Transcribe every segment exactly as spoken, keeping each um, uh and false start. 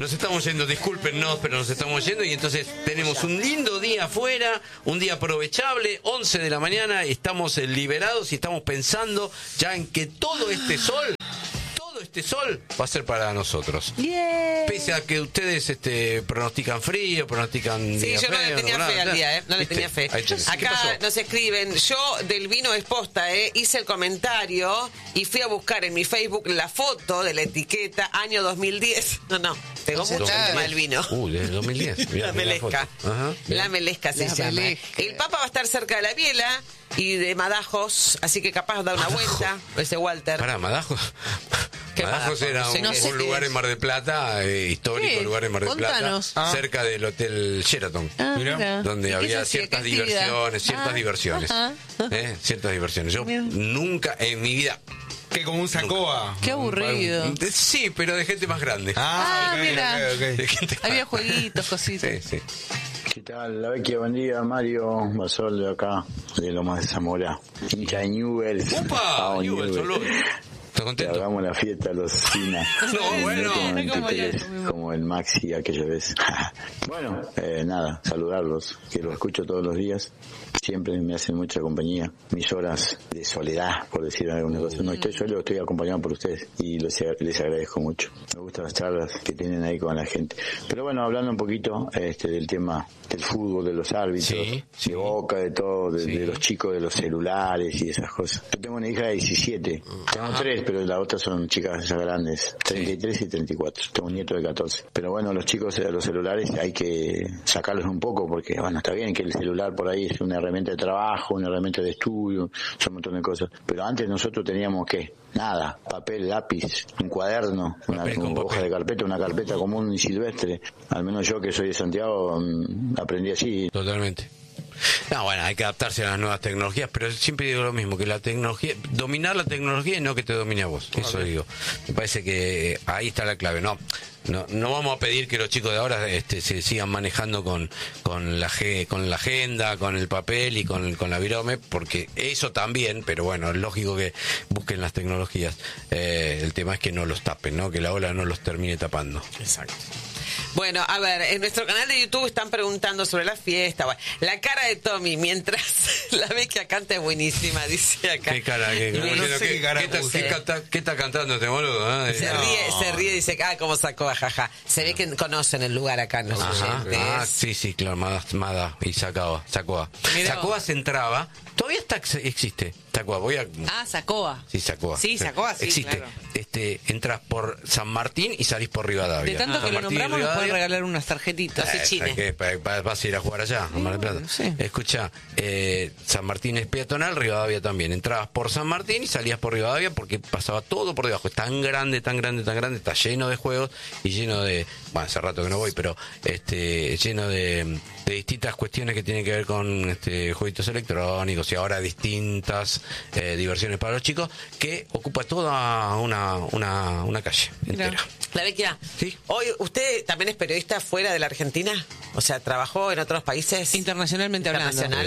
nos estamos yendo, discúlpenos, pero nos estamos yendo y entonces tenemos un lindo día afuera, un día aprovechable, once de la mañana, estamos liberados y estamos pensando ya en que todo este sol, todo este sol va a ser para nosotros. Yeah. Pese a que ustedes este, pronostican frío, pronostican... Sí, yo no le tenía no, fe nada, al día, ¿eh? No le ¿viste? tenía fe. Ahí tenés. ¿Qué pasó? Acá nos escriben, yo del vino es posta, ¿eh? Hice el comentario y fui a buscar en mi Facebook la foto de la etiqueta año dos mil diez. No, no, pegó ¿Sí? mucho dos mil diez. el tema del vino. Uh, de dos mil diez. Mirá, La mirá melesca. foto. Ajá, la melesca se La llama. melesca. El Papa va a estar cerca de la Biela y de Madajos, así que capaz da una Madajo. vuelta. Ese Walter. Pará, Madajos. ¿Qué Madajos Madajos? era un, No sé un qué lugar es. en Mar del Plata, eh, histórico ¿Qué? lugar en Mar del Contanos. Plata, Ah. cerca del Hotel Sheraton. Ah, Mirá. mira. Donde ¿Y qué había se hacía? ciertas ¿Qué actividad? diversiones, ciertas Ah, diversiones. ajá, ajá. ¿Eh? Ciertas diversiones. Yo Bien. nunca en mi vida... Que como un sacoa. Qué aburrido. un- sí, pero de gente más grande. Ah, ok, mira. ok, ok. De gente más Había grande. jueguitos, cositas. Sí, sí. ¿Qué tal? La Vecchia, buen día. Mario Basol de acá, de Lomas de Zamora. Hincha de Newell's. ¡Upa! Vamos, Newell's, Newell's. solo. ¿Estás Te contento? hagamos la fiesta a los Sina. No, bueno. noventa y tres, como el Maxi aquella vez. Bueno, eh, nada, saludarlos, que los escucho todos los días. Siempre me hacen mucha compañía. Mis horas de soledad, por decir alguna cosa. No estoy solo, estoy acompañado por ustedes y les, les agradezco mucho. Me gustan las charlas que tienen ahí con la gente. Pero bueno, hablando un poquito este, del tema del fútbol, de los árbitros, Sí, sí. de Boca, de todo, de, Sí. de los chicos de los celulares y esas cosas. Yo tengo una hija de diecisiete. Tengo Ajá. tres, pero las otras son chicas ya grandes, treinta y tres y treinta y cuatro. Tengo un nieto de catorce. Pero bueno, los chicos de los celulares hay que sacarlos un poco porque, bueno, está bien que el celular por ahí es una herramienta de trabajo, una herramienta de estudio, son un montón de cosas. Pero antes nosotros teníamos, ¿qué? Nada, papel, lápiz, un cuaderno, una, Papel con una hoja papel. de carpeta, una carpeta común y silvestre. Al menos yo que soy de Santiago mm, aprendí así. Totalmente. No, bueno, hay que adaptarse a las nuevas tecnologías, pero siempre digo lo mismo, que la tecnología, dominar la tecnología y no que te domine a vos. Eso digo. Me parece que ahí está la clave. No, no, no vamos a pedir que los chicos de ahora este, se sigan manejando con, con la ge- con la agenda, con el papel y con, con la virome, porque eso también, pero bueno, es lógico que busquen las tecnologías. Eh, el tema es que no los tapen, ¿no? Que la ola no los termine tapando. Exacto. Bueno, a ver, en nuestro canal de YouTube están preguntando sobre la fiesta. Bueno, la cara de Tommy mientras la Vecchia canta es buenísima, dice acá. ¿Qué cara? ¿Qué, No como sé diciendo, qué ¿qué- cara qué está- puse. qué canta- qué está cantando este boludo? eh? Se No. ríe, se ríe y dice, ah, cómo sacó, jaja. Se ve que conocen el lugar acá, los Ajá. oyentes. Ah, sí, sí, claro, Mada, Mada y Sacoa. Sacoa. Mirá Sacoa vos. se entraba. Todavía está, existe. Sacoa, voy a. Ah, Sacoa. Sí, Sacoa. Sí, Sacoa, sí, Existe. claro. Este, entras por San Martín y salís por Rivadavia. De tanto San que lo Martín y nombramos, nos pueden Rivadavia. regalar unas tarjetitas. Los Eh, Chines. ¿qué? Pa- pa- ¿Vas a ir a jugar allá, a Mar del Plata? no sé. Escucha, eh, San Martín es peatonal, Rivadavia también. Entrabas por San Martín y salías por Rivadavia porque pasaba todo por debajo. Es tan grande, tan grande, tan grande, está lleno de juegos y lleno de... Bueno, hace rato que no voy, pero este lleno de, de distintas cuestiones que tienen que ver con este jueguitos electrónicos y ahora distintas eh, diversiones para los chicos, que ocupa toda una, una, una calle Mirá. entera. La Vecchia, Sí. hoy, ¿usted también es periodista fuera de la Argentina? O sea, ¿trabajó en otros países? Internacionalmente hablando. Internacional.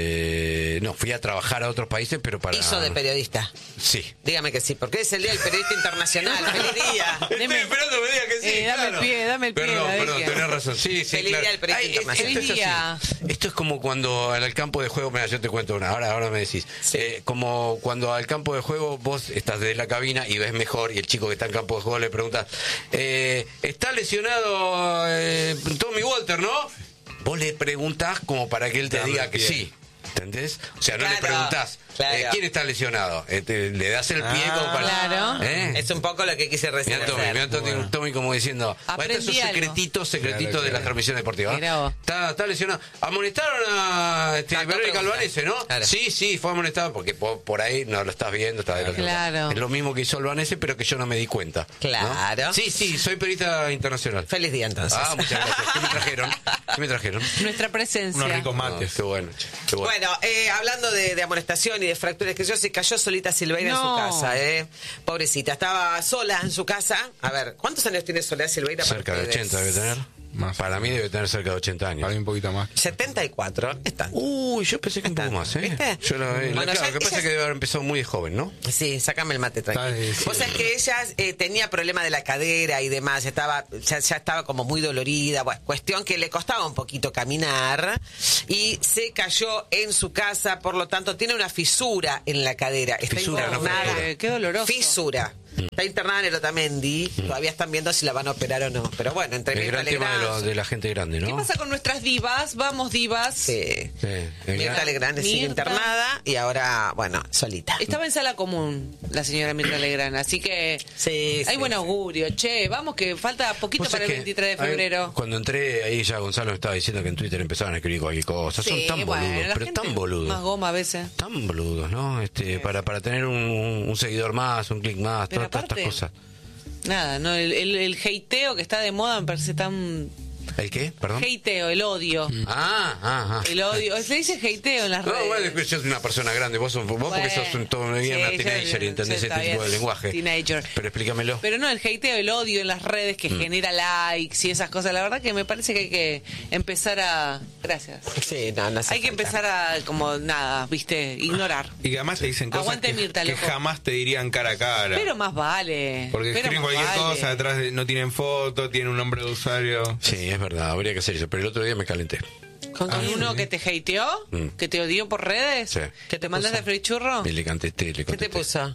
Eh, no, fui a trabajar a otros países, pero para... Hizo de periodista. Sí. Dígame que sí, porque es el día del periodista internacional. ¡Feliz día! Estoy esperando que me diga que sí. Eh, dame el claro. pie, dame el pie, Perdón, la perdón, Vecchia. tenés razón. Sí, sí, Feliz claro. día del periodista Ay, internacional. esto es Feliz día. así. Esto es como cuando al campo de juego, mira, yo te cuento una, ahora, ahora me decís. Sí. Eh, como cuando al campo de juego vos estás desde la cabina y ves mejor y el chico que está en campo de juego le preguntas, eh, ¿está lesionado eh, Tommy Walter, no? Vos le preguntás como para que él te Dame diga el que pie. sí. ¿Entendés? O sea, no Claro, le preguntás, claro. eh, ¿quién está lesionado? Eh, te- le das el pie Ah, como para... claro. ¿Eh? Es un poco lo que quise recién Mirá Tommy, hacer. mirá Tommy, Bueno. Tommy como diciendo, Aprendí este es un algo. secretito, secretito Claro, de la claro. transmisión deportiva. Mirá vos. Está, está lesionado. Amonestaron a este, Tato Verónica pregunta. Albanese, ¿no? Claro. Sí, sí, fue amonestado porque por, por ahí no lo estás viendo, está del otro Claro. lado. Es lo mismo que hizo Albanese, pero que yo no me di cuenta. ¿no? Claro. Sí, sí, soy periodista internacional. Feliz día entonces. Ah, muchas gracias. ¿Qué me trajeron? ¿Qué me trajeron? Nuestra presencia. Unos ricos Ah, mates. qué bueno, che, qué bueno. Bueno, eh, hablando de, de amonestación y de fracturas que yo, se cayó solita Silveira en No. su casa, eh. Pobrecita, estaba sola en su casa. A ver, ¿cuántos años tiene Soledad Silveira? para Cerca de ustedes? ochenta debe tener. Más. Para mí debe tener cerca de ochenta años. Para mí un poquito más. setenta y cuatro. Está. Uy, yo pensé que un poco más, ¿eh? ¿Viste? Yo la, la- Bueno, claro, ya- lo que pasa ella- es que debe haber empezado muy joven, ¿no? Sí, sácame el mate tranquilo. Está, sí. Vos sabés que ella eh, tenía problema de la cadera y demás, estaba ya, ya estaba como muy dolorida, bueno, cuestión que le costaba un poquito caminar y se cayó en su casa, por lo tanto tiene una fisura en la cadera. Está Fisura, no internada. fractura. Eh, qué doloroso. Fisura. Está internada en el Otamendi, todavía están viendo si la van a operar o no. Pero bueno, entre El Mirta gran tema de, Legrand, lo- de la gente grande, ¿no? ¿Qué pasa con nuestras divas? Vamos, divas. sí. Sí, el Mirta gran- Legrand sigue Mirta. internada y ahora, bueno, solita. Estaba en sala común la señora Mirta Legrand, así que Sí, hay sí, buen sí. augurio. Che, vamos que falta poquito Vos para el sabés que, veintitrés de a ver, febrero. Cuando entré ahí ya Gonzalo me estaba diciendo que en Twitter empezaban a escribir cualquier cosa. Son Sí, tan bueno, boludos, la pero gente tan boludos. Más goma a veces. Tan boludos, ¿no? Este, para, para tener un, un seguidor más, un clic más, Pero todas, todas estas aparte- cosas. Nada, no, el, el, el hateo que está de moda me parece tan... ¿El qué? Perdón. Hateo, el odio. Ah, ah, ah. El odio. Se dice hateo en las No, redes. bueno, es que sos una persona grande, vos, sos, vos porque Bueno, sos un, todo, una sí, teenager yo- y entendés sí, este está tipo de bien. lenguaje. Teenager. Pero explícamelo. Pero no, el hateo, el odio en las redes que genera likes y esas cosas. La verdad que me parece que hay que empezar a... Gracias. Sí, no, no hace Hay que falta. empezar a, como nada, viste, ignorar. Y que además te dicen cosas Aguante que, Mirta, que loco. jamás te dirían cara a cara. Pero más vale. Porque pero escriben más cualquier vale. cosa, detrás de- no tienen foto, tienen un nombre de usuario. Sí, es verdad, habría que hacer eso. Pero el otro día me calenté. ¿Con Ah, uno sí. que te hateó? Mm. ¿Que te odió por redes? Sí. ¿Que te mandaste a freír churro? Y le contesté, le ¿Qué contesté. te puso?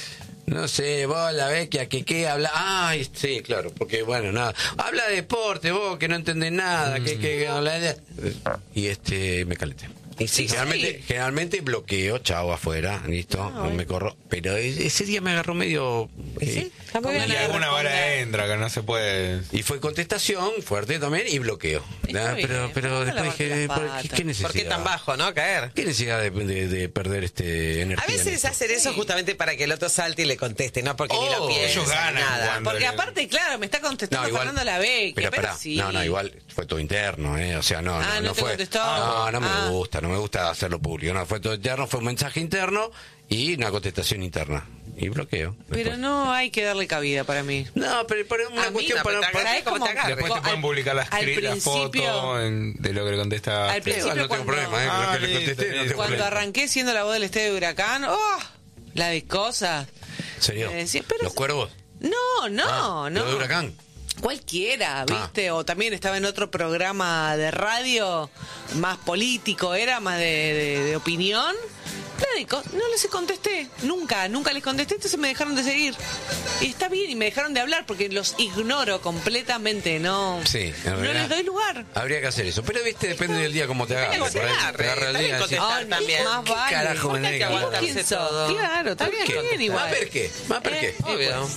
No sé, vos la ves que a que qué habla. Ay, sí, claro, porque bueno, nada. Habla de deporte, vos que no entendés nada, que, que habla de. Y este, me calenté. Y sí, Generalmente, sí. generalmente bloqueo, chao, afuera, listo, no, me corro. Pero e- ese día me agarró medio. sí, está muy Con bien. Y ganas de alguna vara responder. entra, que no se puede. Y fue contestación fuerte también y bloqueo. Está Ah, pero bien, pero no después lavarte dije, las ¿por- patas. ¿qué, qué necesidad? ¿Por qué tan bajo, no? Caer. ¿Qué necesidad de, de- de perder este energía? A en veces esto? hacen eso justamente para que el otro salte y le conteste, no porque ni lo Oh, piensa ellos ni ganan nada. cuando- Porque aparte, claro, me está contestando No, igual- Fernando Lavecchia, Pero, pero, pará, sí. no, no, igual fue todo interno, ¿eh? O sea, no, Ah, no, ¿no no te fue. contestó? No, no me Ah. gusta, no me gusta hacerlo público. No, fue todo interno, fue un mensaje interno y una contestación interna. Y bloqueo. Pero después. no hay que darle cabida para mí. No, pero, pero una A mí cuestión no, para. pero te para- agarré como te agarre. Después te al- pueden publicar la, al screen- la principio- foto en- de lo que le contesta. Al principio, Igual no tengo cuando- problema, ¿eh? Ah, Lo que le listo, contesté, no listo. tengo Cuando problema. arranqué siendo la voz del Estadio de Huracán, ¡oh! La de cosas. ¿En serio? Eh, sí, pero- ¿Los cuervos? No, no, Ah, no. ¿Lo de Huracán? Cualquiera, ¿viste? O también estaba en otro programa de radio, más político, era más de, de- de opinión. La de co- no les contesté, nunca, nunca les contesté, entonces me dejaron de seguir. Y está bien, y me dejaron de hablar porque los ignoro completamente, no, Sí, en no realidad. les doy lugar. Habría que hacer eso. Pero, viste, depende del día como te agarre. Depende Por ahí cómo te te agarra el agarre, día. está bien decís, contestar Ay, también. más ¿Qué vale. carajo me Hay que tenés que aguantarse ¿Quién sos? todo. Claro, está Está bien bien, igual. ¿Más ver qué? ¿Más ver qué? Eh, Obvio.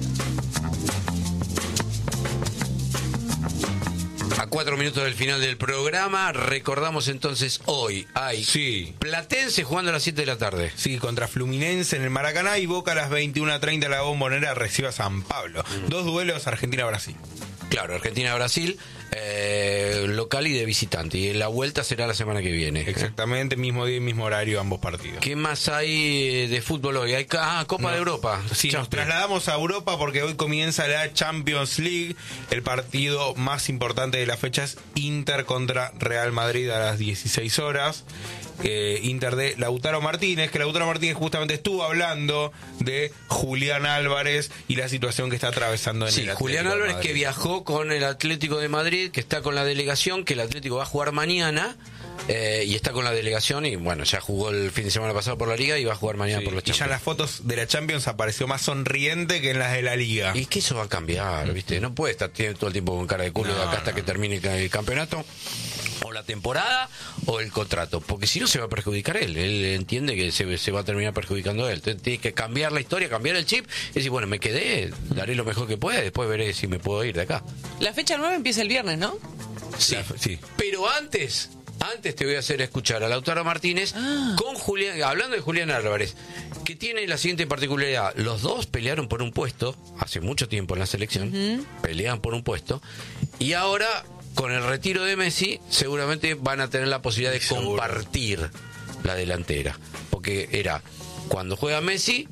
A cuatro minutos del final del programa, recordamos entonces hoy hay Sí. Platense jugando a las siete de la tarde. Sí, contra Fluminense en el Maracaná y Boca a las veintiuna treinta en la Bombonera recibe a San Pablo. Dos duelos Argentina-Brasil. Claro, Argentina-Brasil, eh, local y de visitante. Y la vuelta será la semana que viene. Exactamente, mismo día y mismo horario ambos partidos. ¿Qué más hay de fútbol hoy? Hay ca- ah, Copa No. de Europa. Sí, nos Champions. trasladamos a Europa porque hoy comienza la Champions League. El partido más importante de la fecha es Inter contra Real Madrid a las dieciséis horas. Eh, Inter de Lautaro Martínez, que Lautaro Martínez justamente estuvo hablando de Julián Álvarez y la situación que está atravesando en Sí, el Atlético Julián de Álvarez Madrid. que viajó con el Atlético de Madrid, que está con la delegación, que el Atlético va a jugar mañana. eh, y está con la delegación y bueno, ya jugó el fin de semana pasado por la Liga y va a jugar mañana Sí, por los y ya en Champions. las fotos de la Champions apareció más sonriente que en las de la Liga. Y que eso va a cambiar, ¿viste? No puede estar todo el tiempo con cara de culo No, de acá hasta no. que termine el el campeonato, o la temporada, o el contrato, porque si no se va a perjudicar él. Él entiende que se, se va a terminar perjudicando a él. Entonces tiene que cambiar la historia, cambiar el chip, y decir, bueno, me quedé, daré lo mejor que pueda, después veré si me puedo ir de acá. La fecha nueve empieza el viernes, ¿no? Sí, La- sí. pero antes... Antes te voy a hacer escuchar a Lautaro Martínez Ah. con Julián, hablando de Julián Álvarez, que tiene la siguiente particularidad. Los dos pelearon por un puesto hace mucho tiempo en la selección, peleaban por un puesto, y ahora con el retiro de Messi seguramente van a tener la posibilidad de Seguro. compartir la delantera. Porque era cuando juega Messi,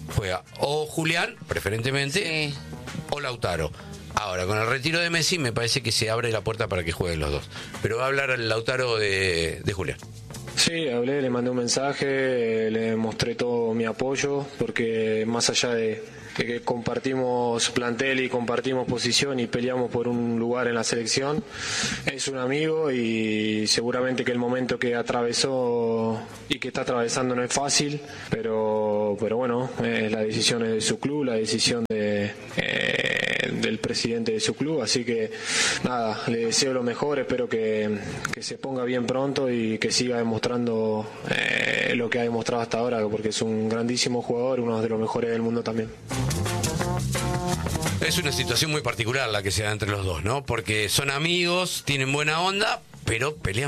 juega o Julián, preferentemente, Sí. o Lautaro. Ahora, con el retiro de Messi me parece que se abre la puerta para que jueguen los dos. Pero va a hablar el Lautaro de, de Julián. Sí, hablé, le mandé un mensaje, le mostré todo mi apoyo, porque más allá de, de que compartimos plantel y compartimos posición y peleamos por un lugar en la selección, es un amigo y seguramente que el momento que atravesó y que está atravesando no es fácil, pero, pero bueno, eh, la decisión es de su club, la decisión de... Eh, del presidente de su club, así que nada, le deseo lo mejor, espero que, que se ponga bien pronto y que siga demostrando eh, lo que ha demostrado hasta ahora, porque es un grandísimo jugador, uno de los mejores del mundo también. Es una situación muy particular la que se da entre los dos, ¿no? Porque son amigos, tienen buena onda, pero pelean